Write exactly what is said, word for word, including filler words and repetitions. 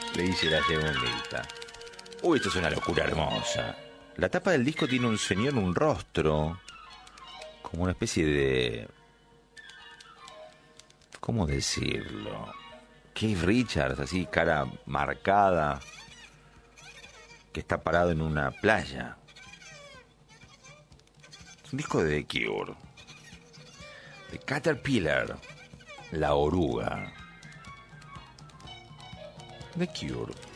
Le dice la segundita. Uy, esto es una locura hermosa. La tapa del disco tiene un señor, un rostro, como una especie de... ¿Cómo decirlo? Keith Richards, así, cara marcada, que está parado en una playa. Es un disco de The Cure. The Caterpillar, la oruga. The Cure.